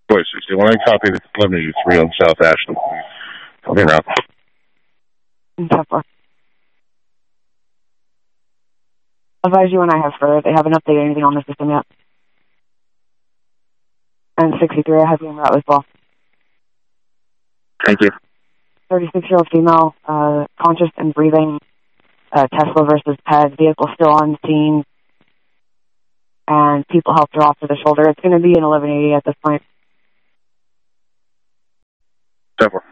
Boy, 61, I copy the 1183 on South Ashland. Coming around. Advise you when I have further. They haven't updated anything on the system yet. And 63, I have you en route as well. Thank you. 36-year-old female, conscious and breathing, Tesla versus PEG, vehicle still on scene, and people helped her off to the shoulder. It's going to be an 1180 at this point. 10-4.